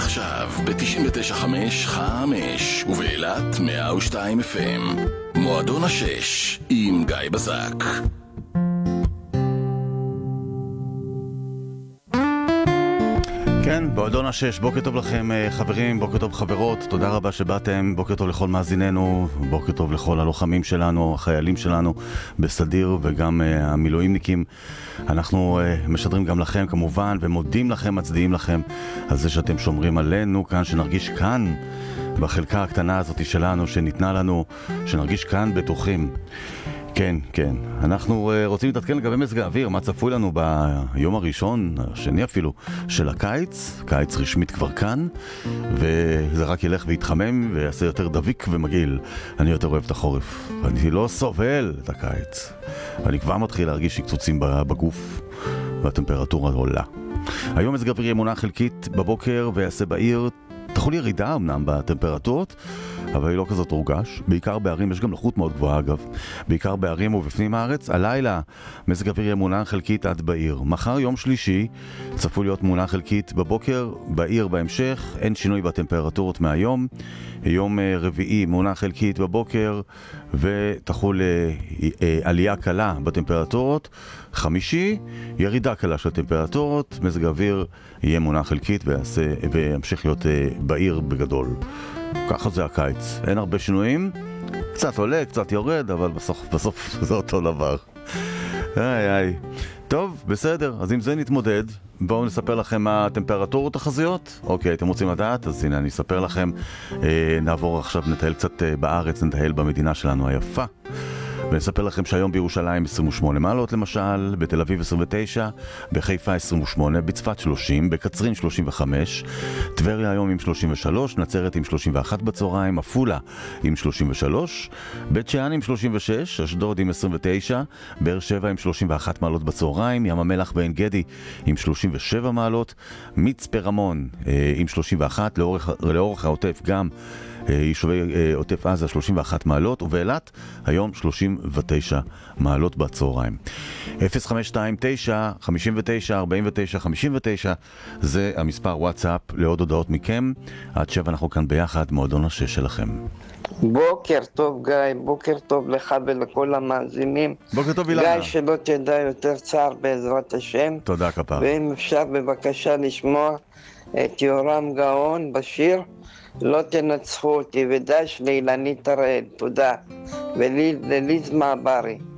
עכשיו ב-99.5 5 ובאילת 102 FM. מועדון השש עם גיא בזק. כן, מועדון השש, בוקר טוב לכם חברים, בוקר טוב חברות, תודה רבה שבאתם, בוקר טוב לכל מאזיננו, בוקר טוב לכל הלוחמים שלנו, החיילים שלנו בסדיר וגם המילואימניקים. אנחנו משדרים גם לכם כמובן ומודים לכם, מצדיעים לכם על זה שאתם שומרים עלינו כאן, שנרגיש כאן בחלקה הקטנה הזאת שלנו שניתנה לנו, שנרגיש כאן בטוחים. כן, כן. אנחנו רוצים להתעדכן לגבי מזג האוויר, מה צפוי לנו ביום הראשון, השני אפילו, של הקיץ. קיץ רשמית כבר כאן, וזה רק ילך ויתחמם ויעשה יותר דביק ומגעיל. אני יותר אוהב את החורף, אני לא סובל את הקיץ. אני כבר מתחיל להרגיש שקצוצים בגוף, והטמפרטורה עולה. היום מזג האוויר יהיה מונה חלקית בבוקר ויעשה בעיר, תחול ירידה אמנם בטמפרטורות, אבל היא לא כזאת הורגש. בעיקר בערים, יש גם לחות מאוד גבוהה אגב, בעיקר בערים ובפנים הארץ. הלילה מזג האוויר יהיה מונה חלקית עד בעיר. מחר יום שלישי צפוי להיות מונה חלקית בבוקר, בעיר בהמשך, אין שינוי בטמפרטורות מהיום. יום רביעי מונה חלקית בבוקר ותחול עלייה קלה בטמפרטורות. חמישי ירידה קלה של הטמפרטורות, מזג האוויר יהיה מונה חלקית וימשיך להיות בעיר בגדול. ככה זה הקיץ, אין הרבה שינויים, קצת עולה, קצת יורד, אבל בסוף זה אותו דבר. איי. טוב, בסדר, אז עם זה נתמודד. בואו נספר לכם מה הטמפרטורות החזיות. אוקיי, אתם רוצים לדעת? אז הנה אני אספר לכם. נעבור עכשיו, נטייל קצת בארץ, נטייל במדינה שלנו היפה. ונספר לכם שהיום בירושלים 28 מעלות למשל, בתל אביב 29, בחיפה 28, בצפת 30, בקצרין 35, טבריה היום עם 33, נצרת עם 31 בצהריים, עפולה עם 33, בית שאן עם 36, אשדוד עם 29, באר שבע עם 31 מעלות בצהריים, ים המלח בעין גדי עם 37 מעלות, מצפה רמון עם 31, לאורך העוטף גם יישובי עוטף עזה 31 מעלות, ובאילת היום 39 מעלות בצהריים. 0529 59 49 59 זה המספר וואטסאפ לעוד הודעות מכם. עד 7 אנחנו כאן ביחד, מועדון השש שלכם. בוקר טוב גיא, בוקר טוב לך ולכל המאזינים. בוקר טוב אילנה. גיא, שלא תדע יותר צער בעזרת השם. תודה כפר. ואם אפשר בבקשה לשמוע את יורם גאון בשיר לא תנצחו אותי, ודש לאילנית הראל, תודה, וליז מעברי.